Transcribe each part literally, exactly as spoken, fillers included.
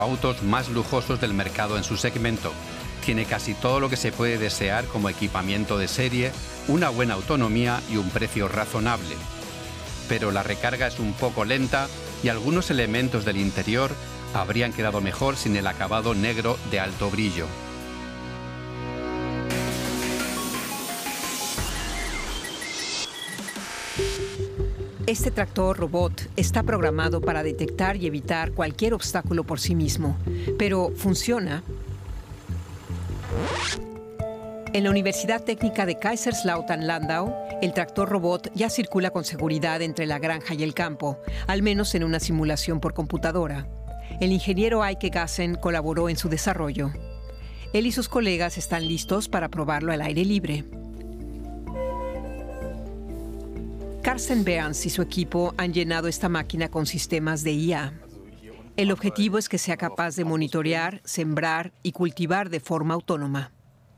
autos más lujosos del mercado en su segmento. Tiene casi todo lo que se puede desear como equipamiento de serie, una buena autonomía y un precio razonable. Pero la recarga es un poco lenta y algunos elementos del interior habrían quedado mejor sin el acabado negro de alto brillo. Este tractor robot está programado para detectar y evitar cualquier obstáculo por sí mismo, pero funciona. En la Universidad Técnica de Kaiserslautern-Landau, el tractor robot ya circula con seguridad entre la granja y el campo, al menos en una simulación por computadora. El ingeniero Eike Gassen colaboró en su desarrollo. Él y sus colegas están listos para probarlo al aire libre. Carsten Behrens y su equipo han llenado esta máquina con sistemas de I A. El objetivo es que sea capaz de monitorear, sembrar y cultivar de forma autónoma.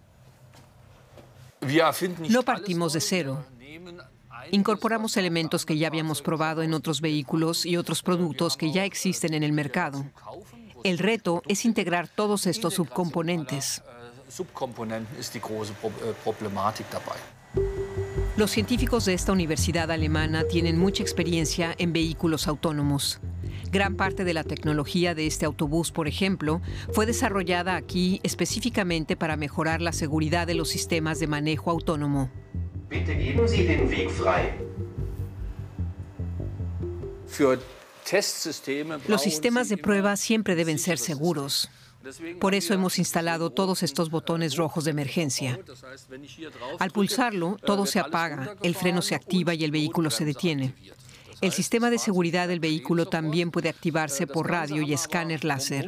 No partimos de cero. Incorporamos elementos que ya habíamos probado en otros vehículos y otros productos que ya existen en el mercado. El reto es integrar todos estos subcomponentes. Los científicos de esta universidad alemana tienen mucha experiencia en vehículos autónomos. Gran parte de la tecnología de este autobús, por ejemplo, fue desarrollada aquí específicamente para mejorar la seguridad de los sistemas de manejo autónomo. Bitte geben Sie den Weg frei. Los sistemas de prueba siempre deben ser seguros. Por eso hemos instalado todos estos botones rojos de emergencia. Al pulsarlo, todo se apaga, el freno se activa y el vehículo se detiene. El sistema de seguridad del vehículo también puede activarse por radio y escáner láser.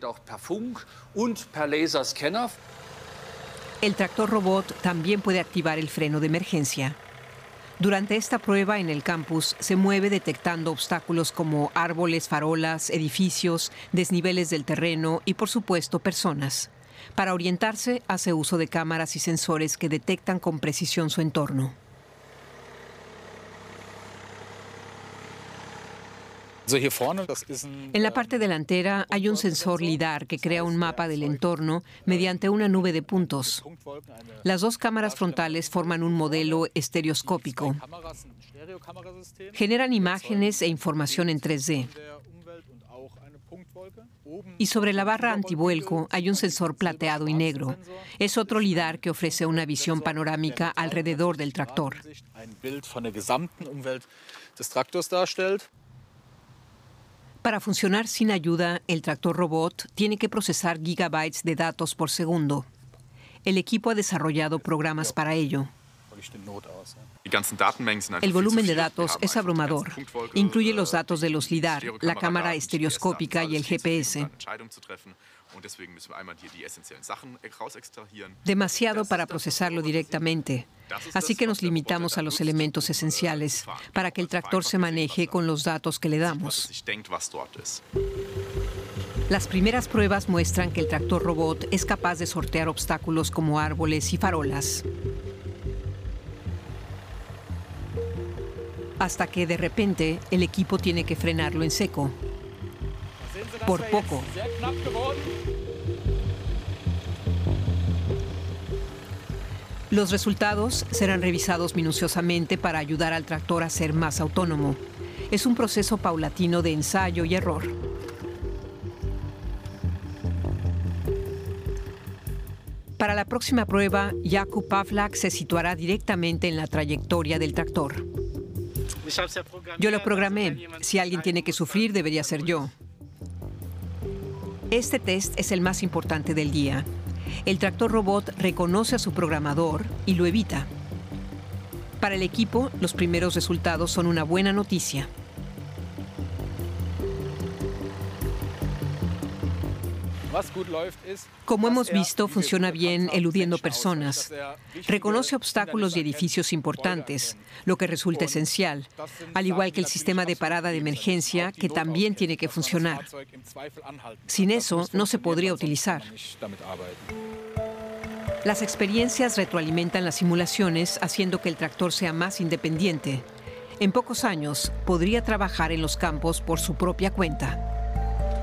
El tractor robot también puede activar el freno de emergencia. Durante esta prueba en el campus se mueve detectando obstáculos como árboles, farolas, edificios, desniveles del terreno y, por supuesto, personas. Para orientarse, hace uso de cámaras y sensores que detectan con precisión su entorno. En la parte delantera hay un sensor LIDAR que crea un mapa del entorno mediante una nube de puntos. Las dos cámaras frontales forman un modelo estereoscópico. Generan imágenes e información en tres D. Y sobre la barra antivuelco hay un sensor plateado y negro. Es otro LIDAR que ofrece una visión panorámica alrededor del tractor. Para funcionar sin ayuda, el tractor robot tiene que procesar gigabytes de datos por segundo. El equipo ha desarrollado programas para ello. El volumen de datos es abrumador. Incluye los datos de los LIDAR, la cámara estereoscópica y el G P S. Demasiado para procesarlo directamente. Así que nos limitamos a los elementos esenciales para que el tractor se maneje con los datos que le damos. Las primeras pruebas muestran que el tractor robot es capaz de sortear obstáculos como árboles y farolas. Hasta que, de repente, el equipo tiene que frenarlo en seco. Por poco. Los resultados serán revisados minuciosamente para ayudar al tractor a ser más autónomo. Es un proceso paulatino de ensayo y error. Para la próxima prueba, Jakub Pawlak se situará directamente en la trayectoria del tractor. Yo lo programé. Si alguien tiene que sufrir, debería ser yo. Este test es el más importante del día. El tractor robot reconoce a su programador y lo evita. Para el equipo, los primeros resultados son una buena noticia. Como hemos visto, funciona bien eludiendo personas. Reconoce obstáculos y edificios importantes, lo que resulta esencial, al igual que el sistema de parada de emergencia, que también tiene que funcionar. Sin eso, no se podría utilizar. Las experiencias retroalimentan las simulaciones, haciendo que el tractor sea más independiente. En pocos años, podría trabajar en los campos por su propia cuenta.